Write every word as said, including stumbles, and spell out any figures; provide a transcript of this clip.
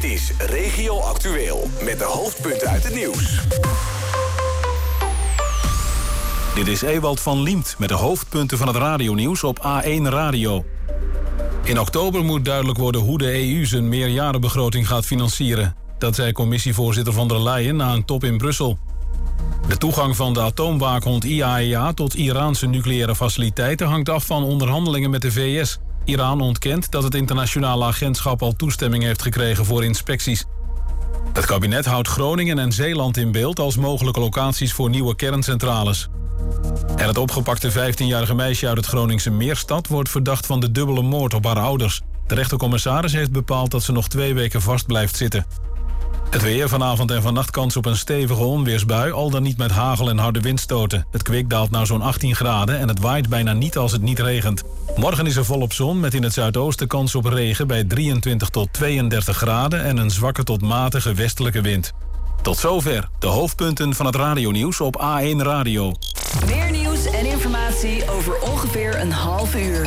is Regio Actueel met de hoofdpunten uit het nieuws. Dit is Ewald van Liemt met de hoofdpunten van het radionieuws op A één Radio. In oktober moet duidelijk worden hoe de E U zijn meerjarenbegroting gaat financieren. Dat zei commissievoorzitter von der Leyen na een top in Brussel. De toegang van de atoomwaakhond I A E A tot Iraanse nucleaire faciliteiten hangt af van onderhandelingen met de V S. Iran ontkent dat het internationale agentschap al toestemming heeft gekregen voor inspecties. Het kabinet houdt Groningen en Zeeland in beeld als mogelijke locaties voor nieuwe kerncentrales. En het opgepakte vijftienjarige meisje uit het Groningse Meerstad wordt verdacht van de dubbele moord op haar ouders. De rechtercommissaris heeft bepaald dat ze nog twee weken vast blijft zitten. Het weer, vanavond en vannacht kans op een stevige onweersbui, al dan niet met hagel en harde windstoten. Het kwik daalt naar zo'n achttien graden en het waait bijna niet als het niet regent. Morgen is er volop zon met in het zuidoosten kans op regen bij drieëntwintig tot tweeëndertig graden en een zwakke tot matige westelijke wind. Tot zover de hoofdpunten van het radionieuws op A één Radio. Meer nieuws en informatie over ongeveer een half uur.